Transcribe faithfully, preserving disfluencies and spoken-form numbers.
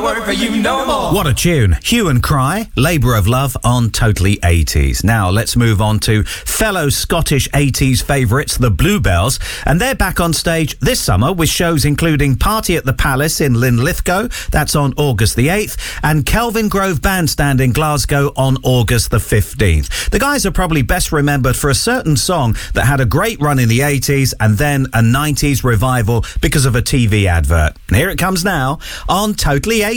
work for you no more. What a tune. Hue and Cry, Labour of Love on Totally eighties. Now let's move on to fellow Scottish eighties favourites, the Bluebells, and they're back on stage this summer with shows including Party at the Palace in Linlithgow, that's on August the eighth, and Kelvin Grove Bandstand in Glasgow on August the fifteenth. The guys are probably best remembered for a certain song that had a great run in the eighties and then a nineties revival because of a T V advert. And here it comes now on Totally eighties.